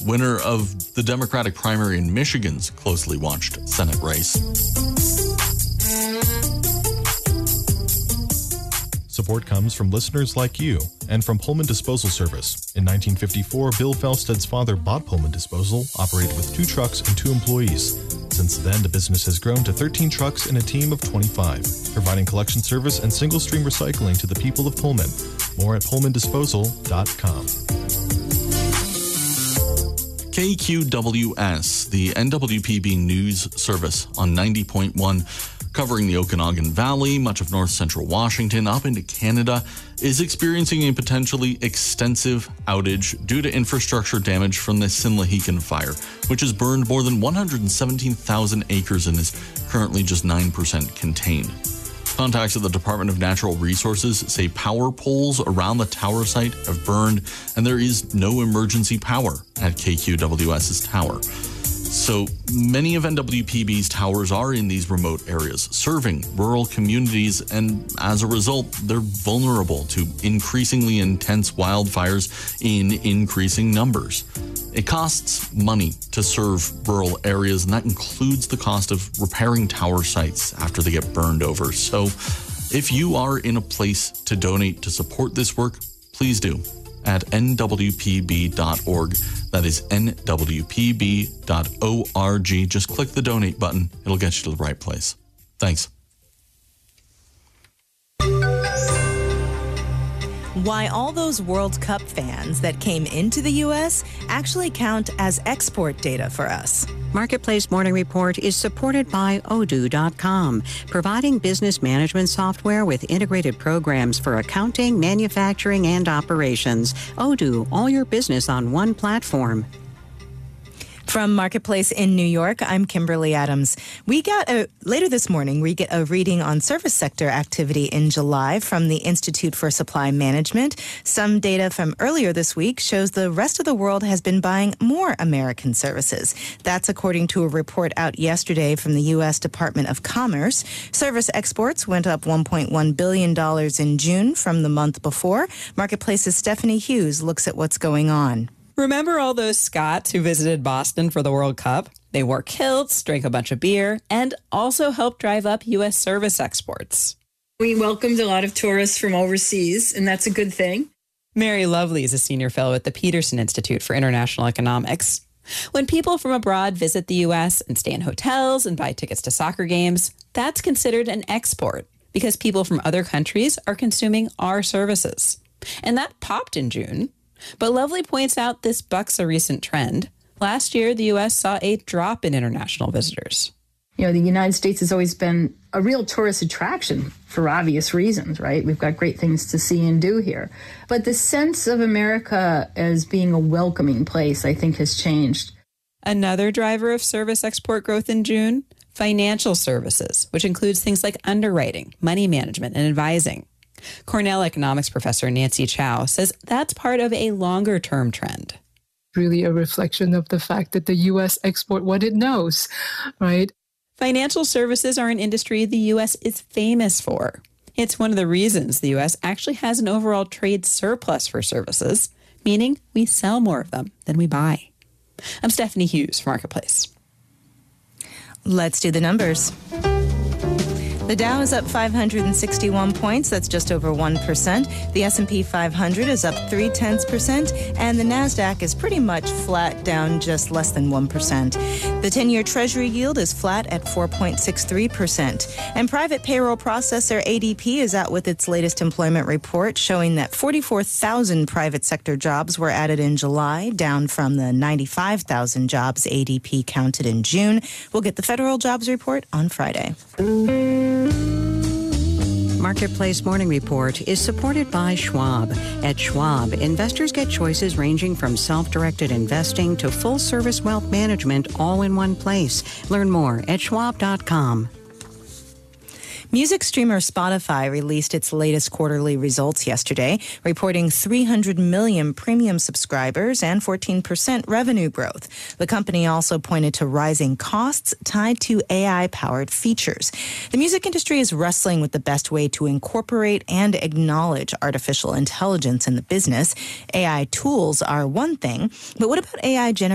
winner of the Democratic primary in Michigan's closely watched Senate race. Support comes from listeners like you and from Pullman Disposal Service. In 1954, Bill Felsted's father bought Pullman Disposal, operated with 2 trucks and 2 employees. Since then, the business has grown to 13 trucks and a team of 25, providing collection service and single-stream recycling to the people of Pullman. More at pullmandisposal.com. KQWS, the NWPB news service on 90.1, covering the Okanagan Valley, much of north central Washington, up into Canada, is experiencing a potentially extensive outage due to infrastructure damage from the Sinlahegan fire, which has burned more than 117,000 acres and is currently just 9% contained. Contacts at the Department of Natural Resources say power poles around the tower site have burned, and there is no emergency power at KQWS's tower. So many of NWPB's towers are in these remote areas, serving rural communities, and as a result, they're vulnerable to increasingly intense wildfires in increasing numbers. It costs money to serve rural areas, and that includes the cost of repairing tower sites after they get burned over. So if you are in a place to donate to support this work, please do at nwpb.org. That is nwpb.org. Just click the donate button. It'll get you to the right place. Thanks. Why all those World Cup fans that came into the U.S. actually count as export data for us. Marketplace Morning Report is supported by Odoo.com, providing business management software with integrated programs for accounting, manufacturing, and operations. Odoo, all your business on one platform. From Marketplace in New York, I'm Kimberly Adams. Later this morning, we get a reading on service sector activity in July from the Institute for Supply Management. Some data from earlier this week shows the rest of the world has been buying more American services. That's according to a report out yesterday from the U.S. Department of Commerce. Service exports went up $1.1 billion in June from the month before. Marketplace's Stephanie Hughes looks at what's going on. Remember all those Scots who visited Boston for the World Cup? They wore kilts, drank a bunch of beer, and also helped drive up U.S. service exports. We welcomed a lot of tourists from overseas, and that's a good thing. Mary Lovely is a senior fellow at the Peterson Institute for International Economics. When people from abroad visit the U.S. and stay in hotels and buy tickets to soccer games, that's considered an export because people from other countries are consuming our services. And that popped in June. But Lovely points out this bucks a recent trend. Last year, the U.S. saw a drop in international visitors. You know, the United States has always been a real tourist attraction for obvious reasons, right? We've got great things to see and do here. But the sense of America as being a welcoming place, I think, has changed. Another driver of service export growth in June, financial services, which includes things like underwriting, money management, and advising. Cornell economics professor Nancy Chow says that's part of a longer-term trend. Really a reflection of the fact that the U.S. export what it knows, right? Financial services are an industry the U.S. is famous for. It's one of the reasons the U.S. actually has an overall trade surplus for services, meaning we sell more of them than we buy. I'm Stephanie Hughes for Marketplace. Let's do the numbers. The Dow is up 561 points. That's just over 1%. The S&P 500 is up 0.3%, and the Nasdaq is pretty much flat, down just less than 1%. The 10-year Treasury yield is flat at 4.63%. And private payroll processor ADP is out with its latest employment report, showing that 44,000 private sector jobs were added in July, down from the 95,000 jobs ADP counted in June. We'll get the federal jobs report on Friday. Marketplace Morning Report is supported by Schwab. At Schwab, investors get choices ranging from self-directed investing to full-service wealth management all in one place. Learn more at schwab.com. Music streamer Spotify released its latest quarterly results yesterday, reporting 300 million premium subscribers and 14% revenue growth. The company also pointed to rising costs tied to AI-powered features. The music industry is wrestling with the best way to incorporate and acknowledge artificial intelligence in the business. AI tools are one thing, but what about AI generated